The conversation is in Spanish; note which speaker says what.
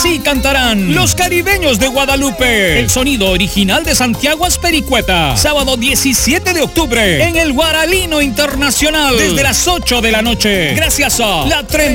Speaker 1: Así cantarán Los Caribeños de Guadalupe, el sonido original de Santiago Aspericueta. Sábado 17 de octubre en el Guaralino Internacional desde las 8 de la noche. Gracias a La